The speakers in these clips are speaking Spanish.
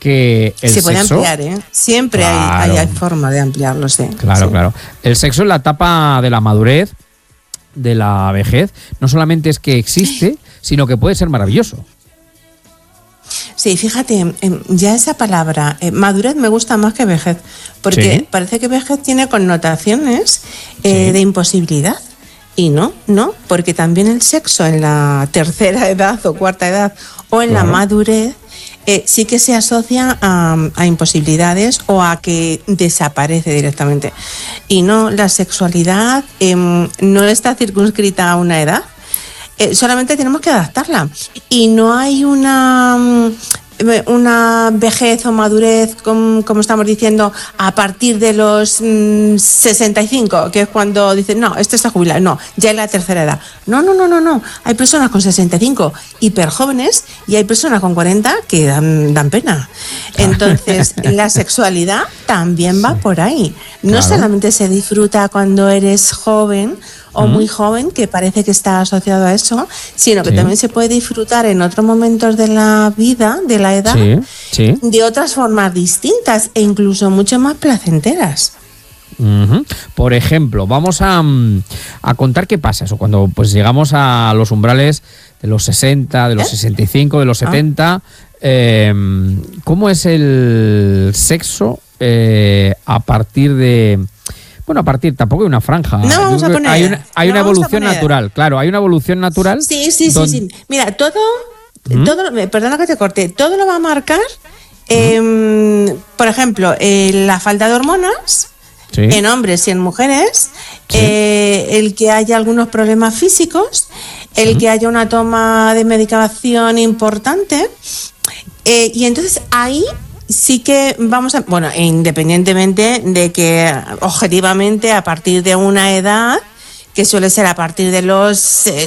que el se sexo... puede ampliar, ¿eh? Siempre Claro. hay forma de ampliarlo, sí. Claro, Sí. claro. El sexo en la etapa de la madurez, de la vejez, no solamente es que existe, sino que puede ser maravilloso. Sí, fíjate, ya esa palabra, madurez, me gusta más que vejez, porque Sí. parece que vejez tiene connotaciones Sí. de imposibilidad. Y no, porque también el sexo en la tercera edad o cuarta edad o en la Claro. madurez sí que se asocia a imposibilidades o a que desaparece directamente. Y no, la sexualidad no está circunscrita a una edad. Solamente tenemos que adaptarla. Y no hay una vejez o madurez, como estamos diciendo, a partir de los 65, que es cuando dicen, no, este está jubilado. No, ya es la tercera edad. No. Hay personas con 65 hiper jóvenes y hay personas con 40 que dan pena. Entonces, la sexualidad también va por ahí. No Claro. solamente se disfruta cuando eres joven o muy joven, que parece que está asociado a eso, sino que Sí. también se puede disfrutar en otros momentos de la vida, de la edad, Sí. de otras formas distintas e incluso mucho más placenteras. Ujú. Por ejemplo, vamos a contar qué pasa eso cuando pues llegamos a los umbrales de los 60, de los 65, de los 70. ¿Cómo es el sexo a partir de... Bueno, a partir tampoco hay una franja. No vamos a poner. Hay No una vamos a evolución poner. natural, claro, hay una evolución natural. Sí. donde- Mira, todo, perdona que te corte, todo lo va a marcar, por ejemplo, la falta de hormonas. Sí. En hombres y en mujeres, Sí. el que haya algunos problemas físicos, el que haya una toma de medicación importante, y entonces ahí sí que vamos a, bueno, independientemente de que objetivamente a partir de una edad, que suele ser a partir de los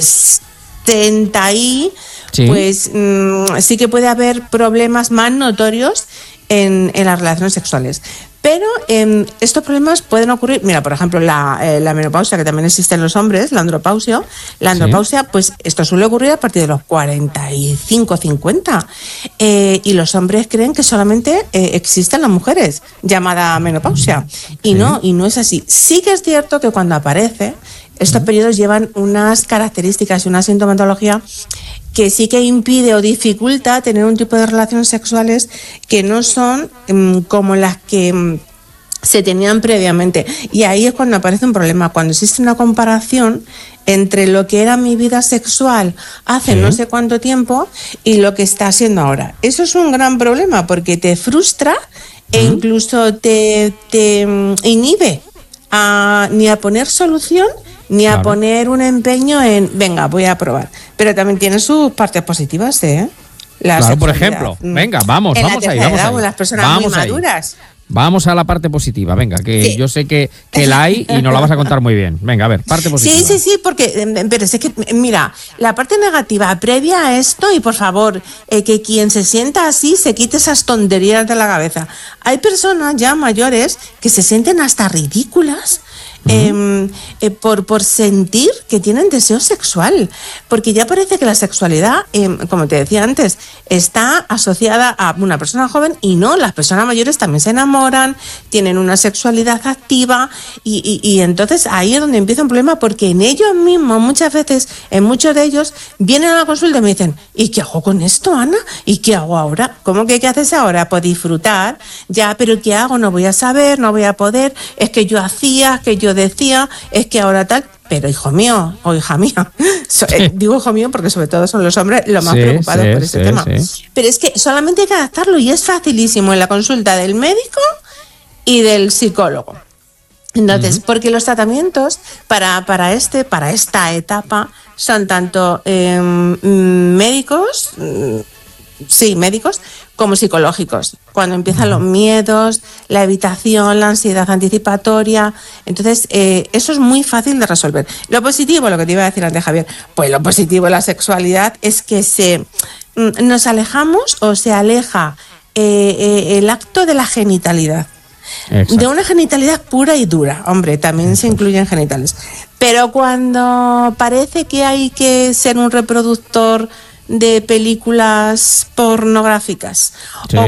60 y, Sí. pues sí que puede haber problemas más notorios en las relaciones sexuales. Pero estos problemas pueden ocurrir, mira, por ejemplo, la menopausia, que también existe en los hombres, la andropausia. La andropausia, pues esto suele ocurrir a partir de los 45, 50. Y los hombres creen que solamente existe en las mujeres, llamada menopausia. Y no es así. Sí que es cierto que cuando aparece, estos periodos llevan unas características y una sintomatología que sí que impide o dificulta tener un tipo de relaciones sexuales que no son como las que se tenían previamente. Y ahí es cuando aparece un problema, cuando existe una comparación entre lo que era mi vida sexual hace no sé cuánto tiempo y lo que está siendo ahora. Eso es un gran problema porque te frustra e incluso te inhibe ni a poner solución ni a poner un empeño en, venga, voy a probar. Pero también tiene sus partes positivas, ¿eh? Claro, por ejemplo. Venga, vamos ahí. Las personas muy maduras. Vamos a la parte positiva, venga, que yo sé que la hay y nos la vas a contar muy bien. Venga, a ver, parte positiva. Sí, porque, pero es que, mira, la parte negativa previa a esto, y por favor, que quien se sienta así se quite esas tonterías de la cabeza. Hay personas ya mayores que se sienten hasta ridículas por sentir que tienen deseo sexual, porque ya parece que la sexualidad, como te decía antes, está asociada a una persona joven y no, las personas mayores también se enamoran, tienen una sexualidad activa y entonces ahí es donde empieza un problema, porque en ellos mismos muchas veces, en muchos de ellos, vienen a la consulta y me dicen, ¿y qué hago con esto, Ana? ¿Y qué hago ahora? ¿Cómo que qué haces ahora? Pues disfrutar, ya, pero ¿qué hago? No voy a saber, no voy a poder, es que yo hacía, es que yo decía, es que ahora tal, pero hijo mío o hija mía, digo hijo mío porque sobre todo son los hombres los más preocupados por este tema. Pero es que solamente hay que adaptarlo y es facilísimo en la consulta del médico y del psicólogo. Entonces, porque los tratamientos para esta etapa son tanto médicos como psicológicos. Cuando empiezan los miedos, la evitación, la ansiedad anticipatoria. Entonces, eso es muy fácil de resolver. Lo positivo, lo que te iba a decir antes, Javier, pues lo positivo de la sexualidad es que nos alejamos o se aleja el acto de la genitalidad. Exacto. De una genitalidad pura y dura, hombre, también se incluyen genitales. Pero cuando parece que hay que ser un reproductor de películas pornográficas